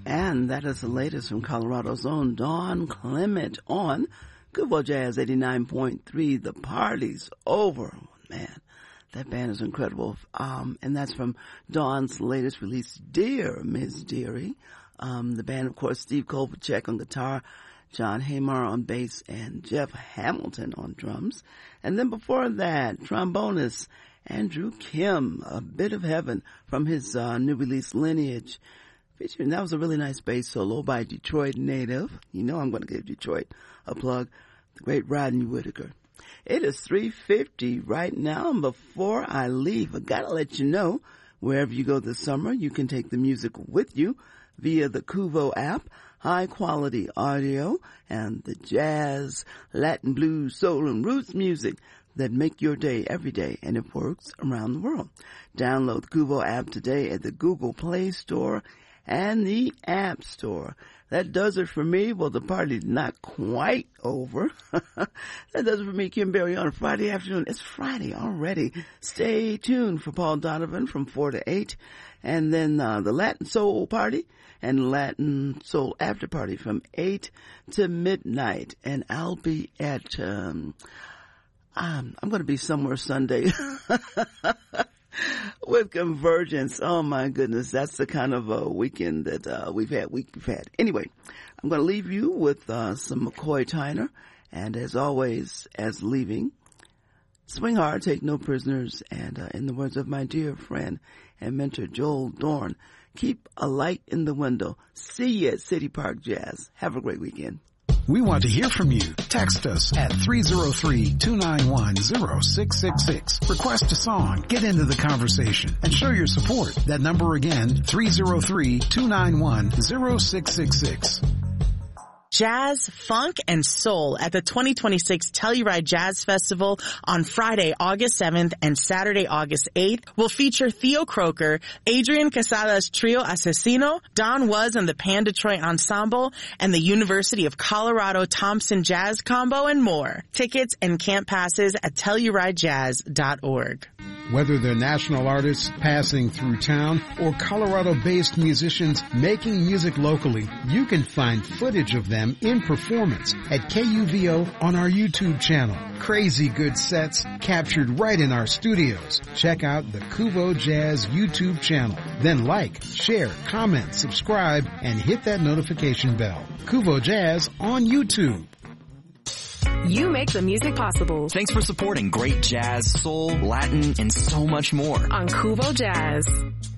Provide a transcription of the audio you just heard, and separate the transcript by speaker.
Speaker 1: And that is the latest from Colorado's own Dawn Clement on Kuvo Jazz 89.3. The party's over. Man, that band is incredible. And that's from Dawn's latest release, Dear Ms. Dearie. The band, of course, Steve Kovacek on guitar, John Hamar on bass, and Jeff Hamilton on drums. And then before that, trombonist Andrew Kim, A Bit of Heaven from his new release, Lineage. Featuring, that was a really nice bass solo by Detroit native. You know I'm going to give Detroit a plug. The great Rodney Whitaker. It is 3:50 right now, and before I leave, I gotta let you know, wherever you go this summer, you can take the music with you via the Kuvo app, high quality audio, and the jazz, Latin, blues, soul, and roots music that make your day every day, and it works around the world. Download the Kuvo app today at the Google Play Store and the App Store. That does it for me. Well, the party's not quite over. That does it for me, Kim Berry, on a Friday afternoon. It's Friday already. Stay tuned for Paul Donovan from 4 to 8. And then the Latin Soul Party and Latin Soul After Party from 8 to midnight. And I'll be at, I'm going to be somewhere Sunday. With Convergence. Oh my goodness, that's the kind of a weekend that we've had. Anyway, I'm going to leave you with some McCoy Tyner, and as always, as leaving, swing hard, take no prisoners, and in the words of my dear friend and mentor Joel Dorn, keep a light in the window. See you at City Park Jazz. Have a great weekend.
Speaker 2: We want to hear from you. Text us at 303-291-0666. Request a song, get into the conversation, and show your support. That number again, 303-291-0666.
Speaker 3: Jazz, funk, and soul at the 2026 Telluride Jazz Festival on Friday, August 7th and Saturday, August 8th will feature Theo Croker, Adrian Casada's Trio Asesino, Don Was and the Pan Detroit Ensemble, and the University of Colorado Thompson Jazz Combo, and more. Tickets and camp passes at TellurideJazz.org.
Speaker 2: Whether they're national artists passing through town or Colorado-based musicians making music locally, you can find footage of them in performance at KUVO on our YouTube channel. Crazy good sets captured right in our studios. Check out the Kuvo Jazz YouTube channel. Then like, share, comment, subscribe, and hit that notification bell. Kuvo Jazz on YouTube.
Speaker 4: You make the music possible.
Speaker 5: Thanks for supporting great jazz, soul, Latin, and so much more
Speaker 4: on Kuvo Jazz.